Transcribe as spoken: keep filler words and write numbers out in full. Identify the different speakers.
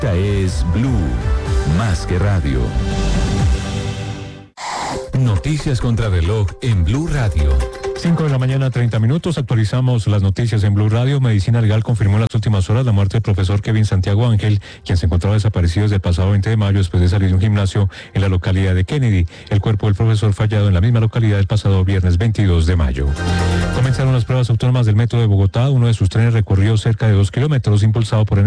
Speaker 1: Esta es Blue, más que radio. Noticias contra reloj en Blue Radio.
Speaker 2: cinco de la mañana, treinta minutos. Actualizamos las noticias en Blue Radio. Medicina Legal confirmó en las últimas horas la muerte del profesor Kevin Santiago Ángel, quien se encontraba desaparecido desde el pasado veinte de mayo después de salir de un gimnasio en la localidad de Kennedy. El cuerpo del profesor fue hallado en la misma localidad el pasado viernes veintidós de mayo. Comenzaron las pruebas autónomas del metro de Bogotá. Uno de sus trenes recorrió cerca de dos kilómetros, impulsado por